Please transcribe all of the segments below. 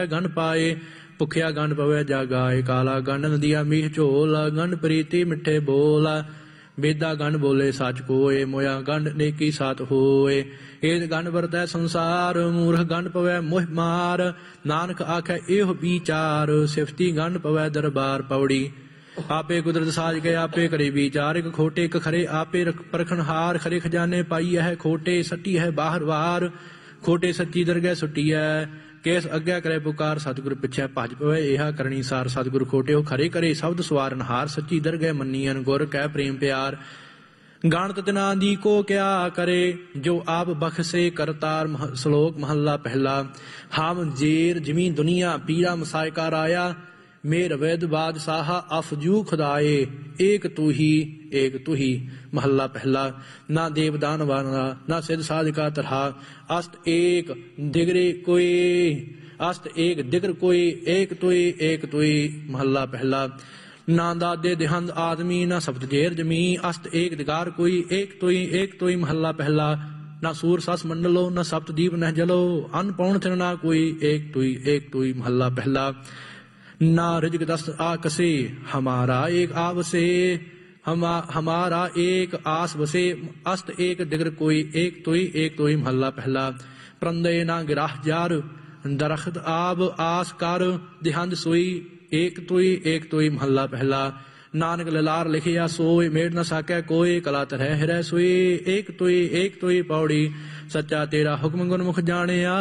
ਗੰਢ ਪਾਏ। ਭੁੱਖਿਆ ਗੰਢ ਪਵੈ ਜਾਗਾਏ, ਕਾਲਾ ਗੰਢ ਨਦੀਆ ਮੀਹ ਝੋਲ। ਗੰਢ ਪ੍ਰੀਤੀ ਮਿੱਠੇ ਬੋਲ, ਬੇਦਾ ਗੰਢ ਬੋਲੇ ਸੱਚ ਕੋਏ। ਮੋਇਆ ਗੰਢ ਨੇਕੀ ਸਾਤ ਹੋਏ, ਏਦ ਗੰਢ ਵਰਤੈ ਸੰਸਾਰ। ਮੂਰਖ ਗੰਢ ਪਵੈ ਮੋਹ ਮਾਰ, ਨਾਨਕ ਆਖੈ ਇਹੋ ਵਿਚਾਰ। ਸਿਫਤੀ ਗੰਢ ਪਵੈ ਦਰਬਾਰ ਪੌੜੀ, ਆਪੇ ਕੁਦਰਤ ਸਾਜ ਕੇ ਆਪੇ ਕਰੇ ਵਿਚਾਰ। ਇੱਕ ਖੋਟੇ ਇੱਕ ਖਰੇ ਆਪੇ ਪਰਖਣਹਾਰ, ਖਰੇ ਖਜ਼ਾਨੇ ਪਾਈ ਹੈ ਖੋਟੇ ਸੱਟੀ ਹੈ ਬਾਹਰ ਵਾਰ। ਖੋਟੇ ਸੱਚੀ ਦਰਗਹਿ ਸੁੱਟੀ ਹੈ, ਕੇਸ ਅੱਗੇ ਕਰੇ ਪੁਕਾਰ। ਸਤਿਗੁਰ ਪਿੱਛੇ ਭਜ ਪਵੇ ਇਹਾ ਕਰਨੀ ਸਾਰ। ਸਤਿਗੁਰ ਖੋਟਿਓ ਖਰੇ ਕਰੇ ਸ਼ਬਦ ਸਵਾਰਨਹਾਰ। ਸੱਚੀ ਦਰਗਹਿ ਮੰਨੀਐਨ ਗੁਰ ਕਹਿ ਪ੍ਰੇਮ ਪਿਆਰ। ਗਾਣਤ ਤਿਨਾ ਦੀ ਕੋ ਕਿਆ ਕਰੇ, ਜੋ ਆਪ ਬਖਸ਼ੇ ਕਰਤਾਰ। ਸ਼ਲੋਕ ਮਹੱਲਾ ਪਹਿਲਾ। ਹਮ ਜੇਰ ਜਮੀ ਦੁਨੀਆ ਪੀਰਾ ਮਸਾਇ ਕਾ ਰਾਇਆ। ਮੇਰ ਵੈਦ ਬਾਦਸ਼ਾਹ ਅਫਜੂ ਖੁਦਾਏ, ਏਕ ਤੂ ਹੀ ਮਹੱਲਾ ਪਹਿਲਾ। ਨਾ ਦੇਵ ਦਾਨ ਵਾਲਾ ਨਾ ਸਿਧ ਸਾਧਿਕਾ ਤਰਹਾ। ਅਸਤ ਏਕ ਦਿਗਰੇ ਕੋਈ, ਅਸਤ ਏਕ ਦਿਗਰ ਕੋਈ। ਏਕ ਤੁਈ ਮਹੱਲਾ ਪਹਿਲਾ। ਨਾ ਦਾਦੇ ਦਿਹੰਦ ਆਦਮੀ, ਨਾ ਸਬਦ ਜੇਰ ਜਮੀ। ਅਸਤ ਏਕ ਦਿਗਾਰ ਕੋਈ, ਏਕ ਤੁਈ ਮਹੱਲਾ ਪਹਿਲਾ। ਨਾ ਸੂਰ ਸਸ ਮੰਡਲੋ, ਨਾ ਸਪਤ ਦੀਪ ਨਹਿ ਜਲੋ। ਅਨ ਪਉਣ ਥਿਰ ਨਾ ਕੋਈ, ਏਕ ਤੁਈ ਮਹੱਲਾ ਪਹਿਲਾ। ਨਾ ਰਿਜਕ ਦਸ ਆਕਸੇ, ਹਮਾਰਾ ਏਕ ਆਵਸੇ। ਹਮਾਰਾ ਏਕ ਆਸ ਵਸੇ। ਅਸਤ ਏਕ ਦਿਗਰ ਕੋਈ, ਏਕ ਤੁਈ ਮਹੱਲਾ ਪਹਿਲਾ। ਪ੍ਰੰਦੇ ਨਾ ਗਿਰਾਹ ਜਾਰ, ਦਰਖਤ ਆਬ ਆਸ ਕਰ। ਦਿਹੰਦ ਸੋਈ, ਏਕ ਤੁਈ ਮਹੱਲਾ ਪਹਿਲਾ। ਨਾਨਕ ਲਲਾਰ ਲਿਖਿਆ ਸੋਏ, ਮੇੜ ਨਾ ਸਾਕੈ ਕੋਏ। ਕਲਾ ਤਰਹਿ ਹਿਰੈ ਸੋਈ, ਏਕ ਤੁਈ ਪੌੜੀ। ਸੱਚਾ ਤੇਰਾ ਹੁਕਮ ਗੁਰਮੁਖ ਜਾਣਿਆ,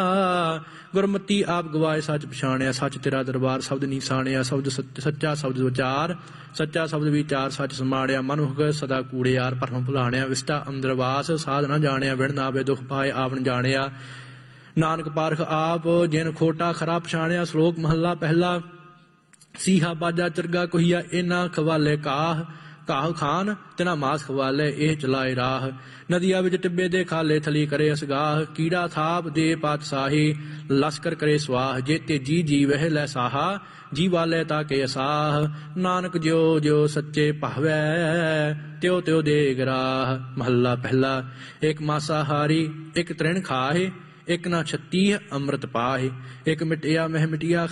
ਗੁਰਮਤੀ ਆਪ ਗਵਾਏ ਸੱਚ ਪਛਾਣਿਆ। ਸੱਚ ਤੇਰਾ ਦਰਬਾਰ ਸ਼ਬਦ ਨੀਸਾਣਿਆ, ਸ਼ਬਦ ਸੱਚਾ ਸ਼ਬਦ ਵਿਚਾਰ। ਸੱਚਾ ਸ਼ਬਦ ਵਿਚਾਰ ਸੱਚ ਸਮਾੜਿਆ, ਮਨੁਖ ਸਦਾ ਕੂੜਿਆਰ। ਭਰਮ ਭੁਲਾਣਿਆ ਵਿਸਟਾ ਅੰਦਰ ਵਾਸ, ਸਾਧ ਨਾ ਜਾਣਿਆ। ਵਿਣ ਨਾ ਆਵੇ ਦੁਖ ਪਾਏ ਆਵਣ ਜਾਣਿਆ। ਨਾਨਕ ਪਾਰਖ ਆਪ ਜਿਨ ਖੋਟਾ ਖਰਾ ਪਛਾਣਿਆ। ਸ਼ਲੋਕ ਮਹੱਲਾ ਪਹਿਲਾ। ਸੀਹਾ ਬਾਜਾ ਚਰਗਾ ਕੋਹੀਆ, ਇਹਨਾਂ ਖਵਾਲੇ ਕਾਹ। ਕਾਹ ਖਾਨ ਤਿਨਾ ਮਾਸ ਖਵਾਲੇ, ਇਹ ਚਲਾਏ ਰਾਹ। ਨਦੀਆਂ ਵਿੱਚ ਟਿੱਬੇ ਦੇ ਖਾਲੇ, ਥਲੀ ਕਰੇ ਅਸਗਾਹ। ਕੀੜਾ ਥਾਪ ਦੇ ਪਾਤਸ਼ਾਹੀ, ਲਸ਼ਕਰ ਕਰੇ ਸਵਾਹ। ਜੇਤੇ ਜੀ ਵਹਿ ਲੈ ਸਾਹਾ, ਜੀ ਵਾਲੇ ਤਾਕੇ ਅਸਾਹ। ਨਾਨਕ ਜਿਉ ਸੱਚੇ ਭਾਵੈ, ਤਿਉ ਦੇ ਗਰਾਹ। ਮਹੱਲਾ ਪਹਿਲਾ। ਇੱਕ ਮਾਸਾਹਾਰੀ ਇੱਕ ਤ੍ਰਿਣ ਖਾਹੇ, ਇੱਕ ਨਾ ਛੱਤੀ ਅੰਮ੍ਰਿਤ ਪਾਹੇ। ਇੱਕ ਮਿਟਿਆ ਮਹਿ ਮਿਟਿਆ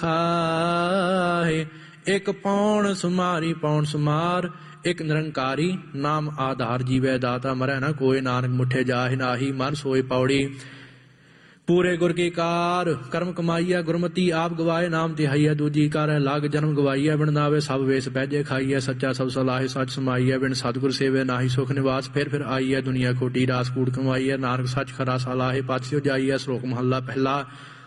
ਖਾਹੇ, ਇੱਕ ਪੌਣ ਸੁਮਾਰੀ ਪੌਣ ਸੁਮਾਰ। ਇੱਕ ਨਿਰੰਕਾਰੀ ਨਾਮ ਆਧਾਰ, ਜੀਵੈ ਦਾਤਾ ਮਰੈ ਨਾ ਕੋਇ। ਨਾਨਕ ਮੁਠੇ ਜਾਹਿ ਨਾਹੀ, ਮਨ ਸੋਇ ਪੌੜੀ। ਪੂਰੇ ਗੁਰ ਕੀ ਕਾਰ ਕਰਮ ਕਮਾਈਐ, ਗੁਰਮਤੀ ਆਪ ਗਵਾਏ। ਨਾਮ ਤਿਹਾਈਐ ਦੂਜੀ ਕਰੈ, ਲੱਗ ਜਨਮ ਗਵਾਈਐ। ਬਿਨ ਨਾਵੇ ਸਭ ਵੇਸ ਬਹਿਜੇ ਖਾਈਐ। ਸੱਚਾ ਸਭ ਸਲਾਹੇ ਸੱਚ ਸਮਾਈਐ। ਬਿਨ ਸਤਿਗੁਰ ਸੇਵੈ ਨਾਹੀ ਸੁਖ ਨਿਵਾਸ। ਫਿਰ ਆਈਐ ਦੁਨੀਆ ਖੋਟੀ, ਰਾਸ ਕੂੜ ਕਮਾਈਐ। ਨਾਨਕ ਸੱਚ ਖਰਾ ਸਲਾਹੇ ਪਾਤਿਓ ਜਾਈਐ। ਸ਼ਲੋਕ ਮਹੱਲਾ ਪਹਿਲਾ।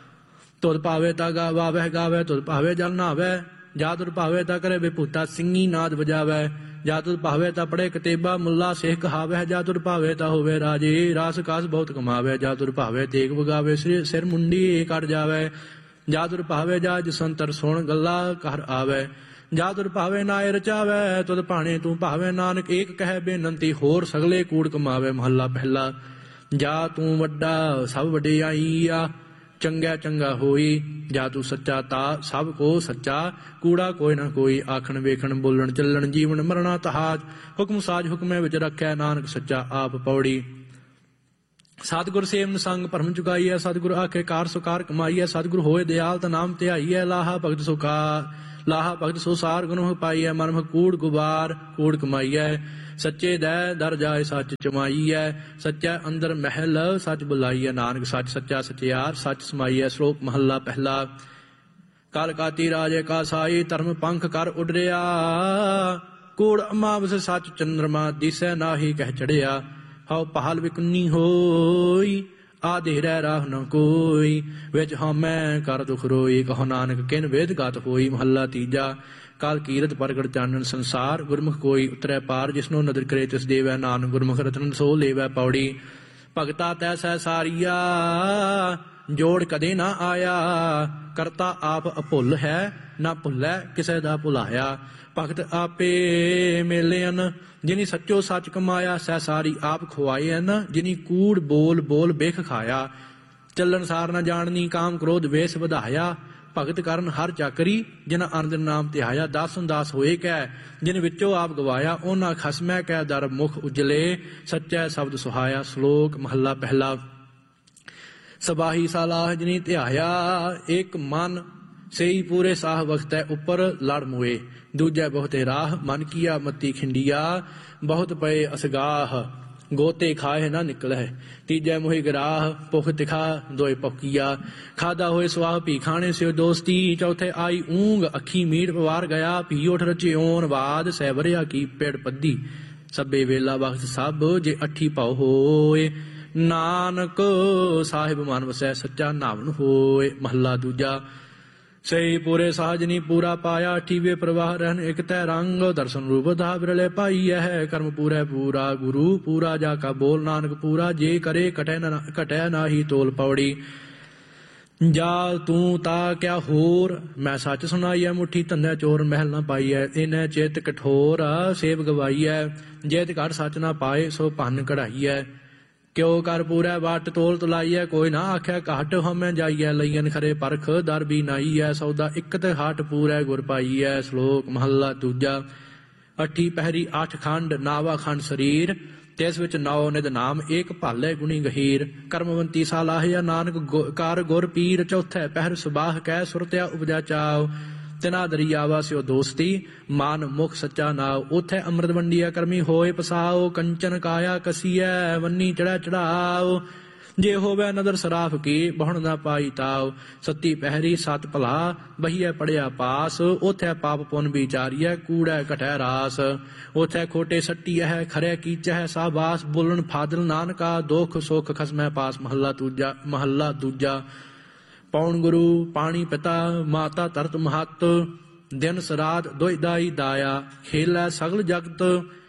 ਤੁਧ ਭਾਵੇ ਤਾ ਗਾਵੈ, ਤੁਧ ਭਾਵੇ ਜਲ ਨਾਵੈ। ਜਾ ਤੁਧ ਭਾਵੇ ਤਾ ਕਰੇ ਵਿਭੂਤਾ, ਸਿੰਘੀ ਨਾਦ ਵਜਾਵੈ। ਜਾ ਤੁਧ ਭਾਵੇ ਤਾ ਪੜੇ ਕਤੇਬਾ, ਮੁੱਲਾ ਸਿੱਖ ਕਹਾਵੈ। ਜਾ ਤੁਧ ਭਾਵੇ ਤਾ ਹੋਵੇ ਰਾਜੇ, ਰਾਸ ਕਾਸ ਬਹੁਤ ਕਮਾਵੈ। ਜਾ ਤੁਧ ਭਾਵੇ ਤੇਗ ਵਗਾਵੇ, ਸਿਰ ਮੁੰਡੀ ਕੱਟ ਜਾਵੈ। ਜਾ ਤੁਧ ਭਾਵੇ ਜਾ ਜਸੰਤਰ ਸੁਣ, ਗੱਲਾ ਘਰ ਆਵੈ। ਜਾ ਤੁਧ ਭਾਵੇ ਨਾਇ ਰਚਾਵੈ, ਤੁਧ ਭਾਣੇ ਤੂੰ ਭਾਵੇ। ਨਾਨਕ ਏਕ ਕਹਿ ਬੇਨੰਤੀ, ਹੋਰ ਸਗਲੇ ਕੂੜ ਕਮਾਵੇ। ਮਹੱਲਾ ਪਹਿਲਾ। ਜਾ ਤੂੰ ਵੱਡਾ ਸਭ ਵਡਿਆਈਆ, ਚੰਗਾ ਹੋਈ। ਜਾ ਤੂੰ ਸੱਚਾ ਤਾ ਸਭ ਕੋ ਸੱਚਾ, ਕੂੜਾ ਕੋਈ ਨਾ ਕੋਈ। ਆਖਣ ਵੇਖਣ ਬੋਲਣ ਚੱਲਣ ਜੀਵਨ ਮਰਣਾ ਤਹਾਜ। ਹੁਕਮ ਸਾਜ ਹੁਕਮੇ ਵਿੱਚ ਰੱਖਿਆ, ਨਾਨਕ ਸੱਚਾ ਆਪ ਪੌੜੀ। ਸਤਿਗੁਰ ਸੇਵਨ ਸੰਗ ਭਰਮ ਚੁਕਾਈਐ, ਸਤਿਗੁਰ ਆਖੇ ਕਾਰ ਸੁਕਾਰ ਕਮਾਈਐ। ਸਤਿਗੁਰ ਹੋਏ ਦਿਆਲ ਤਾ ਨਾਮ ਧਿਆਈਐ, ਲਾਹਾ ਭਗਤ ਸੋ ਸਾਰ ਗੁਨਹ ਪਾਈਐ। ਮਨਮੁਖ ਕੂੜ ਗੁਬਾਰ ਕੂੜ ਕਮਾਈਐ, ਸੱਚੇ ਦੈ ਦਰ ਜਾਏ ਸੱਚ ਚਮਾਈਐ। ਸੱਚਾ ਅੰਦਰ ਮਹਿਲ ਸੱਚ ਬੁਲਾਈਐ, ਨਾਨਕ ਸੱਚ ਸੱਚਾ ਸਚਿਆਰ ਸੱਚ ਸਮਾਈਐ। ਸ਼ਲੋਕ ਮਹੱਲਾ ਪਹਿਲਾ। ਕਲ ਕਾਤੀ ਰਾਜੇ ਕਾ ਸਾਈ, ਧਰਮ ਪੰਖ ਕਰ ਉਡਰਿਆ। ਕੂੜ ਅਮਾਵਸ ਸੱਚ ਚੰਦਰਮਾ, ਦਿਸੈ ਨਾਹੀ ਕਹਿ ਚੜਿਆ। ਹਉ ਪਹਾਲ ਵਿਕੁੰਨੀ ਹੋਈ, ਆਧੇ ਰਹਿ ਰਾਹ ਨ ਕੋਈ। ਵਿੱਚ ਹਉਮੈ ਕਰ ਦੁਖ ਰੋਈ, ਕਹੋ ਨਾਨਕ ਕਿਨ ਵੇਦ ਗਾਤ ਹੋਈ। ਮਹੱਲਾ ਤੀਜਾ। ਕਾਲ ਕੀਰਤ ਪ੍ਰਗਟ ਚਾਨਣ ਸੰਸਾਰ, ਗੁਰਮੁਖ ਕੋਈ ਉਤਰੈ ਪਾਰ। ਜਿਸਨੋ ਨਦਰ ਕਰੇ ਤਿਸ ਦੇਵੈ, ਨਾਨਕ ਗੁਰਮੁਖ ਰਤਨ ਸੋ ਲੇਵੈ ਪੌੜੀ। ਭਗਤਾ ਤੈਸੈ ਸਾਰੀਆ, ਜੋੜ ਕਦੇ ਨਾ ਆਇਆ। ਕਰਤਾ ਆਪ ਅਭੁੱਲ ਹੈ, ਨਾ ਭੁੱਲੈ ਕਿਸੇ ਦਾ ਭੁਲਾਇਆ। ਭਗਤ ਆਪੇ ਮੇਲੇ ਹਨ, ਜਿਨੀ ਸੱਚੋ ਸੱਚ ਕਮਾਇਆ। ਸਹਿ ਸਾਰੀ ਆਪ ਖੁਆਏ ਹਨ, ਜਿਨੀ ਕੂੜ ਬੋਲ ਬਿਖ ਖਾਇਆ। ਚੱਲਣ ਸਾਰ ਨਾ ਜਾਣਨੀ, ਕਾਮ ਕ੍ਰੋਧ ਵੇਸ ਵਧਾਇਆ। ਭਗਤ ਕਰਨ ਹਰ ਚਾਕਰੀ, ਜਿਨ ਅਨੰਦ ਨਾਮ ਧਿਆਇਆ। ਦਾਸਨ ਦਾਸ ਹੋਏ ਕੈ, ਜਿਨ ਵਿੱਚੋਂ ਆਪ ਗਵਾਇਆ। ਉਹਨਾਂ ਖਸਮੈ ਕੈ ਦਰ ਮੁਖ ਉਜਲੇ, ਸੱਚੈ ਸ਼ਬਦ ਸੁਹਾਇਆ। ਸ਼ਲੋਕ ਮਹੱਲਾ ਪਹਿਲਾ। ਸਬਾਹੀ ਸਲਾਹ ਜਿਨੀ ਧਿਆਇਆ, ਇੱਕ ਮਨ ਸਈ ਪੂਰੇ ਸਾਹ ਵਖਤੈ ਉੱਪਰ ਲੜ ਮੋਏ। ਦੂਜੈ ਬਹੁਤੇ ਰਾਹ ਮਨ ਕੀਆ ਮਤੀ ਖਿੰਡੀਆ, ਬਹੁਤ ਪਏ ਅਸਗਾਹ ਗੋਤੇ ਖਾਏ ਨਾ ਨਿਕਲੈ। ਤੀਜੈ ਮੋਹਿ ਗਰਾਹ ਭੁਖ ਤਿਖਾ ਦੋਇ ਪਕੀਆ, ਖਾਦਾ ਹੋਏ ਸਵਾਹ ਭੀ ਖਾਣੇ ਸਿਓ ਦੋਸਤੀ। ਚੌਥੇ ਆਈ ਊਂਗ ਅੱਖੀ ਮੀਟ ਪਵਾਰ ਗਿਆ, ਭੀ ਉਠ ਰਚਿਓਨ ਬਾਦ ਸਹਿਵਰਿਆ ਕੀ ਪੇੜ ਪੱਦੀ। ਸਭੇ ਵੇਲਾ ਵਖਤ ਸਭ ਜੇ ਅੱਠੀ ਭਾਉ ਹੋਏ, ਨਾਨਕ ਸਾਹਿਬ ਮਨ ਵਸੈ ਸੱਚਾ ਨਾਵਨ ਹੋਏ। ਮਹੱਲਾ ਦੂਜਾ। ਸਹੀ ਪੂਰੇ ਸਾਜਨੀ ਪੂਰਾ ਪਾਇਆ, ਠੀਵੇ ਪ੍ਰਵਾਹ ਰਹਿਨ ਇਕ ਤੈ ਰੰਗ। ਦਰਸ਼ਨ ਰੂਪ ਦਾ ਬਿਰਲੇ ਪਾਈ ਹੈ, ਕਰਮ ਪੂਰੈ ਪੂਰਾ ਗੁਰੂ ਪੂਰਾ। ਜਾ ਕਾ ਬੋਲ ਨਾਨਕ ਪੂਰਾ, ਜੇ ਕਰੇ ਘਟੈ ਨਾਹੀ ਤੋਲ ਪੌੜੀ। ਜਾ ਤੂੰ ਤਾ ਕਿਆ ਹੋਰ, ਮੈਂ ਸੱਚ ਸੁਣਾਈਐ ਮੁੱਠੀ ਧੰਦੈ ਚੋਰ। ਮਹਿਲ ਨਾ ਪਾਈਐ ਇਨੈ ਚਿਤ ਕਠੋਰ, ਸੇਵ ਗਵਾਈਐ ਜੇਤ ਘਰ ਸੱਚ ਨਾ ਪਾਏ ਸੋ ਭੰਨ ਕਢਾਈਐ। ਕਿਉ ਕਰ ਪੂਰੈ ਵਾਟ ਤੋਲ ਤੁਲਾਈਐ, ਕੋਈ ਨਾ ਆਖਿਆ ਘਾਟ ਹਮੈ ਜਾਈਐ। ਲਈਐਨ ਖਰੇ ਪਰਖ ਦਰ ਵੀ ਨਾਈਐ, ਸੌਦਾ ਇਕਤ ਹਾਟ ਪੂਰੈ ਗੁਰ ਪਾਈਐ। ਸ਼ਲੋਕ ਮਹੱਲਾ ਦੂਜਾ। ਅੱਠੀ ਪਹਿਰੀ ਅੱਠ ਖੰਡ ਨਾਵਾ ਖੰਡ ਸਰੀਰ, ਤਿਸ ਵਿੱਚ ਨੌ ਨਿਧ ਨਾਮ ਏਕ ਭਾਲੇ ਗੁਣੀ ਗਹੀਰ। ਕਰਮਵੰਤੀ ਸਾਲਾਹਿਆ ਨਾਨਕ ਕਰ ਗੁਰ ਪੀਰ, ਚੌਥੈ ਪਹਿਰ ਸੁਬਾਹ ਕੈ ਸੁਰਤਿਆ ਉਪਜਾ ਚਾਉ। ਤਿਨਾ ਦਰਿਆਵਾ ਸਿਓ ਦੋਸਤੀ, ਮਨ ਮੁਖ ਸੱਚਾ ਨਾਉ। ਉਥੈ ਅੰਮ੍ਰਿਤ ਵੰਡੀਐ ਕਰਮੀ ਹੋਏ ਪਸਾਉ, ਕੰਚਨ ਕਾਇਆ ਕਸੀਐ ਵੰਨੀ ਚੜ੍ਹੈ ਚੜਾਉ। ਜੇ ਹੋਵੇ ਨਦਰ ਸਰਾਫ ਕੀ ਬਹੁਣ ਨਾ ਪਾਈ ਤਾਉ। ਸੱਤੀ ਪਹਿਰੀ ਸਤ ਭਲਾ ਬਹੀਐ ਪੜਿਆ ਪਾਸ, ਉਥੈ ਪਾਪ ਪੁੰਨ ਵਿਚਾਰੀਐ ਕੂੜੈ ਘਟੈ ਰਾਸ। ਉਥੈ ਖੋਟੇ ਸੱਟੀਐ ਖਰੈ ਕੀਚੈ ਸਾਬਾਸ, ਬੋਲਣ ਫਾਦਲ ਨਾਨਕਾ ਦੁਖ ਸੁਖ ਖਸਮੈ ਪਾਸ। ਮਹੱਲਾ ਦੂਜਾ। ਪੌਣ ਗੁਰੂ ਪਾਣੀ ਪਿਤਾ ਮਾਤਾ ਧਰਤ ਮਹੱਤ, ਦਿਨ ਸਰਾਧ ਦੁਇ ਦਾਈ ਦਾਇਆ। ਖੇਲੈ ਸਗਲ ਜਗਤ